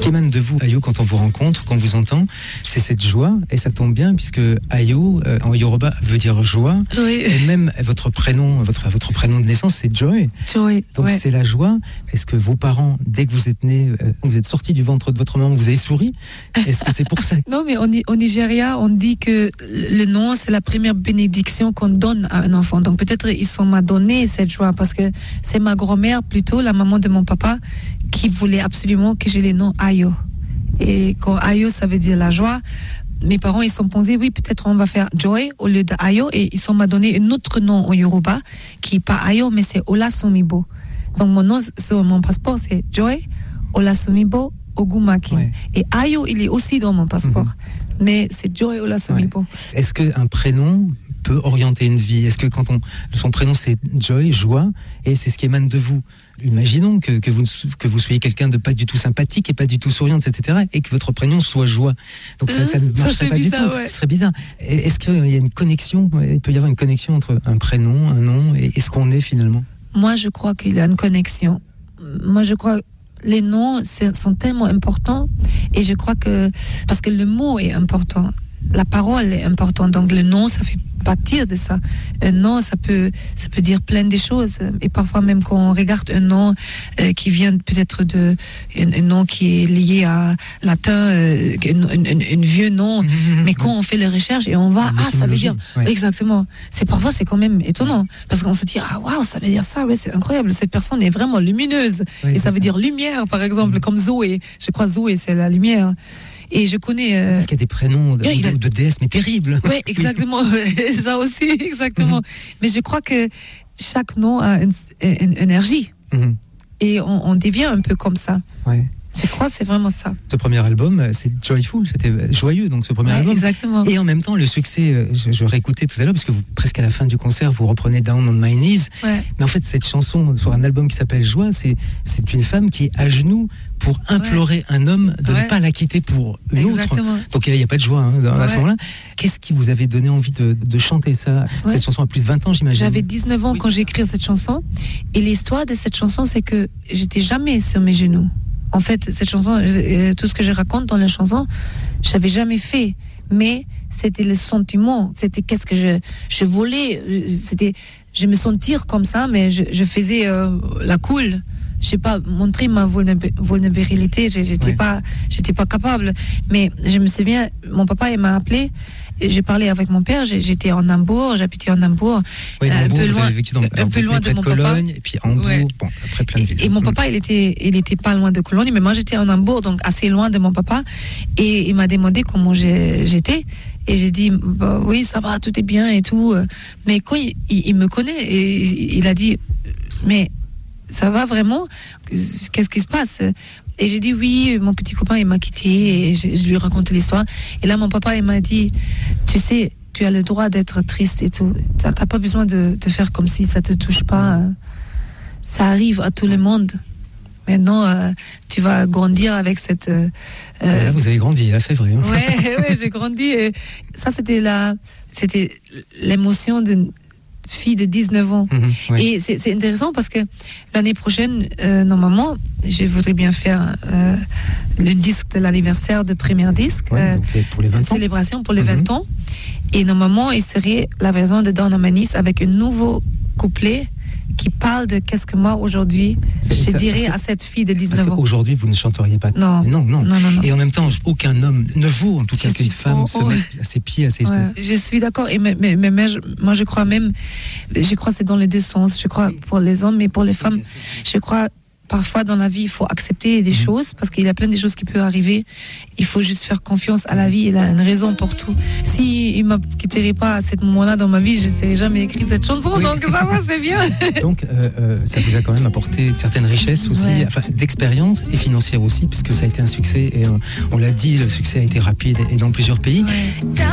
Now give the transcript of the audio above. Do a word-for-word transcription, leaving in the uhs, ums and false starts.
qui émane de vous, Ayo, quand on vous rencontre, quand on vous entend, c'est cette joie, et ça tombe bien, puisque Ayo, euh, en Yoruba, veut dire joie, oui. et même votre prénom, votre, votre prénom de naissance, c'est Joy. Joy, donc ouais. c'est la joie. Est-ce que vos parents, dès que vous êtes nés, euh, vous êtes sortis du ventre de votre maman, vous avez souri? Est-ce que c'est pour ça? Non, mais au Nigeria, on dit que le nom, c'est la première bénédiction qu'on donne à un enfant. Donc peut-être ils sont m'a donné cette joie, parce que c'est ma grand-mère, plutôt la maman de mon papa, qui voulait absolument que j'ai le nom Ayo. Et quand Ayo, ça veut dire la joie, mes parents, ils sont pensés, oui, peut-être on va faire Joy au lieu de Ayo, et ils sont m'a donné un autre nom en Yoruba, qui n'est pas Ayo, mais c'est Olasumibo. Donc mon nom sur mon passeport, c'est Joy Olasumibo Ogumakin. Ouais. Et Ayo, il est aussi dans mon passeport. Mm-hmm. Mais c'est Joy Olasumibo. Ouais. Est-ce qu'un prénom peut orienter une vie? Est-ce que quand on, son prénom c'est Joy, joie, et c'est ce qui émane de vous? Imaginons que, que, vous, que vous soyez quelqu'un de pas du tout sympathique et pas du tout souriante, et cetera, et que votre prénom soit joie. Donc ça, ça ne marcherait pas bizarre, du tout. Ouais. Ce serait bizarre. Est-ce qu'il y a une connexion? Il peut y avoir une connexion entre un prénom, un nom, et, et ce qu'on est finalement? Moi, je crois qu'il y a une connexion. Moi, je crois les noms sont tellement importants, et je crois que parce que le mot est important, la parole est importante, donc le nom, ça fait partir de ça. Un nom, ça peut, ça peut dire plein de choses. Et parfois, même quand on regarde un nom euh, qui vient peut-être de un, un nom qui est lié à latin, euh, un, un, un vieux nom, mmh, mais mmh, quand on fait les recherches et on va, ah, ça veut dire, ouais. Exactement. C'est parfois, c'est quand même étonnant, parce qu'on se dit, ah, waouh, ça veut dire ça, ouais, c'est incroyable. Cette personne est vraiment lumineuse, oui, et ça veut ça. dire lumière, par exemple, mmh. comme Zoé. Je crois Zoé, c'est la lumière. Et je connais. Euh... Parce qu'il y a des prénoms de, a... de déesses, mais terribles. Oui, exactement. Ça aussi, exactement. Mm-hmm. Mais je crois que chaque nom a une, une, une énergie. Mm-hmm. Et on, on devient un peu comme ça. Ouais. Je crois que c'est vraiment ça. Ce premier album, c'est Joyful, c'était joyeux, donc ce premier ouais, album. Exactement. Et en même temps, le succès, je, je réécoutais tout à l'heure, parce que vous, presque à la fin du concert, vous reprenez Down on My Knees. Ouais. Mais en fait, cette chanson sur un album qui s'appelle Joie, c'est, c'est une femme qui est à genoux pour implorer ouais. un homme de ouais. ne pas la quitter pour une exactement. autre. Donc il n'y a pas de joie hein, à ouais. ce moment-là. Qu'est-ce qui vous avait donné envie de, de chanter ça, ouais. cette chanson à plus de vingt ans, j'imagine? J'avais dix-neuf ans oui. quand j'ai écrit cette chanson. Et l'histoire de cette chanson, c'est que j'étais jamais sur mes genoux. En fait, cette chanson, tout ce que je raconte dans la chanson, je n'avais jamais fait. Mais c'était le sentiment. C'était qu'est-ce que je, je voulais. C'était, je me sentir comme ça, mais je, je faisais euh, la cool. Je sais pas, montrer ma vulnérabilité. J'étais ouais. pas, j'étais pas capable. Mais je me souviens, mon papa, il m'a appelé. J'ai parlé avec mon père, j'étais en Hambourg, j'habitais en Hambourg, oui, euh, un Hambourg, peu loin, dans, un peu loin de mon Cologne, papa. Et puis Hambourg, ouais. bon, après plein de villes. Et, et mon papa, il était, il était pas loin de Cologne, mais moi j'étais en Hambourg, donc assez loin de mon papa. Et il m'a demandé comment j'ai, j'étais. Et j'ai dit, bah, oui, ça va, tout est bien et tout. Mais quand il, il, il me connaît, et il a dit, mais ça va vraiment? Qu'est-ce qui se passe? Et j'ai dit oui, mon petit copain il m'a quitté, et je, je lui ai raconté l'histoire. Et là mon papa il m'a dit, tu sais, tu as le droit d'être triste et tout. T'as, t'as pas besoin de, de faire comme si ça te touche pas. Ça arrive à tout le monde. Maintenant, euh, tu vas grandir avec cette. Euh, là, vous avez grandi, là, c'est vrai. Hein. Ouais, ouais, j'ai grandi. Et ça, c'était la, c'était l'émotion d'une fille de dix-neuf ans. Mmh, ouais. Et c'est, c'est intéressant parce que l'année prochaine, euh, normalement, je voudrais bien faire euh, le disque de l'anniversaire de premier disque. Ouais, euh, donc pour les vingt ans. Célébration pour les mmh. vingt ans. Et normalement, il serait la version de Down on My Knees avec un nouveau couplet qui parle de qu'est-ce que moi aujourd'hui c'est, je ça, dirais à cette fille de dix-neuf ans. Parce qu'aujourd'hui vous ne chanteriez pas. Non. non, non, non, non, non. Et en même temps, aucun homme ne vaut en tout cas qu'une femme oh, se oh. mette à ses pieds, à ses genoux. Ouais, je suis d'accord. Et mais, mais, mais je, moi je crois même, je crois que c'est dans les deux sens. Je crois pour les hommes et pour les femmes. Je crois parfois dans la vie, il faut accepter des mmh. choses parce qu'il y a plein de choses qui peuvent arriver. Il faut juste faire confiance à la vie. Il a une raison pour tout. Si il ne me quitterait pas à ce moment-là dans ma vie, je n'aurais jamais écrit cette chanson. Oui. Donc ça va, c'est bien. Donc euh, euh, ça vous a quand même apporté une certaine richesse aussi, ouais. enfin, d'expérience et financière aussi, puisque ça a été un succès. Et on, on l'a dit, le succès a été rapide et dans plusieurs pays. Ouais.